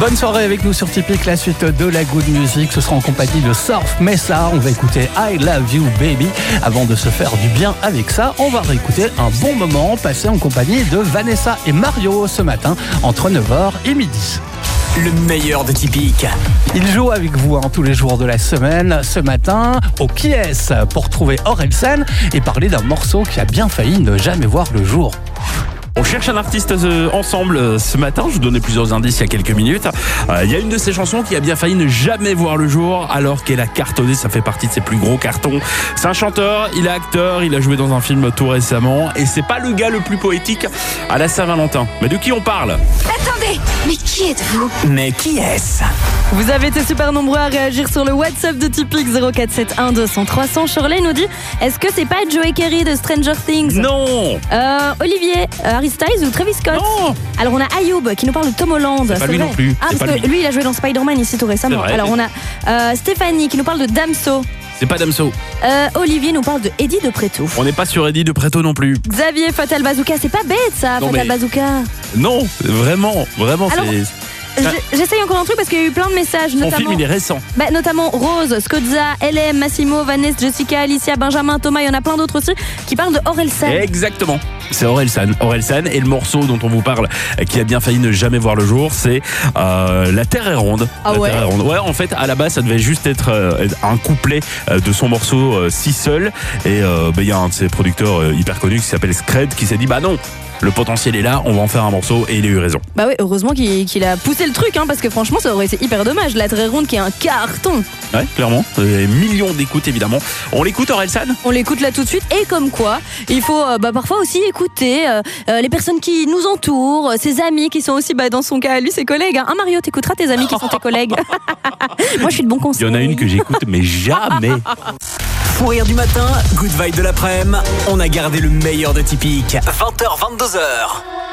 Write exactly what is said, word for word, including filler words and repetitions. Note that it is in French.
Bonne soirée avec nous sur Typique, la suite de la Good Music. Ce sera en compagnie de Surf Mesa. On va écouter I Love You Baby. Avant de se faire du bien avec ça, on va réécouter un bon moment passé en compagnie de Vanessa et Mario ce matin entre neuf heures et midi. Le meilleur de Typique. Il joue avec vous hein, tous les jours de la semaine. Ce matin, au Qui est-ce pour trouver Orelsan et parler d'un morceau qui a bien failli ne jamais voir le jour. On cherche un artiste euh, ensemble euh, ce matin. Je vous donnais plusieurs indices il y a quelques minutes. Il euh, y a une de ses chansons qui a bien failli ne jamais voir le jour alors qu'elle a cartonné. Ça fait partie de ses plus gros cartons. C'est un chanteur, il est acteur, il a joué dans un film tout récemment. Et c'est pas le gars le plus poétique à la Saint-Valentin. Mais de qui on parle ? Attendez, mais qui êtes-vous ? Mais qui est-ce ? Vous avez été super nombreux à réagir sur le WhatsApp de Typique zéro quatre sept un deux cents trois cents. Shirley nous dit, est-ce que c'est pas Joey Carey de Stranger Things ? Non. Euh, Olivier, euh, Harry Styles ou Travis Scott ? Non. Alors on a Ayoub qui nous parle de Tom Holland. C'est pas lui vrai. non plus. Ah, C'est parce pas que lui. lui il a joué dans Spider-Man ici tout récemment. C'est vrai. Alors on a euh, Stéphanie qui nous parle de Damso. C'est pas Damso. Euh, Olivier nous parle de Eddie de Preto. On n'est pas sur Eddie de Preto non plus. Xavier, Fatal Bazooka, c'est pas bête ça, Non, Fatal mais- Bazooka. Non, vraiment, vraiment, Alors, c'est... J'ai- J'essaye encore un truc parce qu'il y a eu plein de messages, Son notamment, film, il est récent. bah, notamment Rose, Skozza, L M, Massimo, Vanessa, Jessica, Alicia, Benjamin, Thomas, il y en a plein d'autres aussi qui parlent de Orelsan. Exactement. C'est Orelsan. Orelsan et le morceau dont on vous parle, euh, qui a bien failli ne jamais voir le jour, c'est euh, La Terre est ronde. Ah La ouais. Terre est ronde. Ouais, en fait, à la base, ça devait juste être euh, un couplet euh, de son morceau euh, Si Seul. Et euh, bah, il y a un de ses producteurs euh, hyper connus qui s'appelle Scred qui s'est dit bah non. Le potentiel est là, on va en faire un morceau et il a eu raison. Bah oui, heureusement qu'il qu'il a poussé le truc, hein, parce que franchement, ça aurait été hyper dommage. La Terre ronde qui est un carton. Ouais, clairement. Des millions d'écoutes évidemment. On l'écoute Orelsan ? On l'écoute là tout de suite. Et comme quoi, il faut euh, bah, parfois aussi écouter euh, euh, les personnes qui nous entourent, euh, ses amis qui sont aussi, bah, dans son cas, lui, ses collègues. Hein. Un Mario, t'écouteras tes amis qui sont tes collègues. Moi, je suis de bon conseil. Il y en a une que j'écoute mais jamais. Fou rire du matin, good vibe de l'après-midi. On a gardé le meilleur de Typique. vingt heures, vingt-deux heures.